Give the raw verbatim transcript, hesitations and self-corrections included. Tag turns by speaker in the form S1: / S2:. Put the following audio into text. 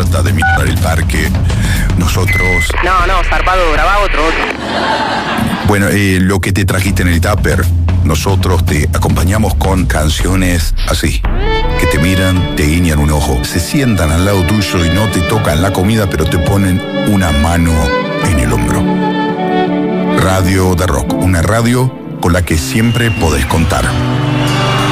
S1: harta de mirar el parque. Nosotros...
S2: No, no, zarpado, grabá otro, otro.
S1: Bueno, eh, lo que te trajiste en el tupper, nosotros te acompañamos con canciones así, que te miran, te guiñan un ojo, se sientan al lado tuyo y no te tocan la comida, pero te ponen una mano en el hombro. Radio de Rock, una radio con la que siempre podés contar.